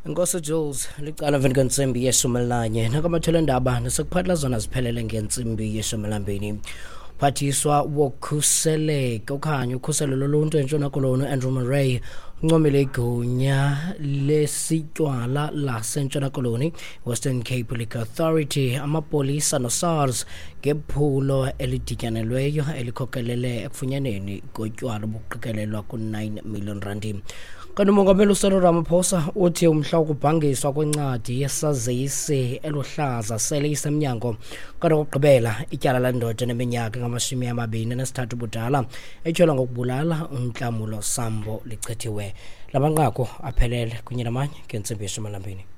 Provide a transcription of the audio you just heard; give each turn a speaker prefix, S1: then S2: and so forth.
S1: Nkosi Jules licala veni kwensimbi ye-11 nakamathela ndaba nasekuphatla zona ziphelele ngensimbi ye-12 Phathiswa wokhuseleko okanye ukhuselo loluntu entshona koloni Andrew Murray uncomile igunya lesitywala lasentshona koloni Western Cape Liquor Authority amapolisa no-SARS ngephulo elidityanelweyo elikhokelele ekufunyaneni kotywala obuqikelelwa ku-9 million rand. Kanti umongameli uCyril Ramaphosa uthi umhla wokubhangiswa kwencwadi yesazisi eluhlaza sele isemnyango kodwa kokugqibela ityala lendoda neminyaka enga-23 ubudala etyholwa ngokubulala uNhlamulo Sambo lichithiwe. La manqaku aphelele kunye namanye ngentsimbi ye-12.